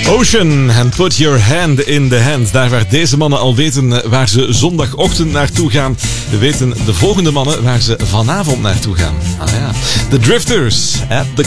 Ocean and Put Your Hand in the Hand. Daar waar deze mannen al weten waar ze zondagochtend naartoe gaan, weten de volgende mannen waar ze vanavond naartoe gaan. Ah ja. The Drifters at the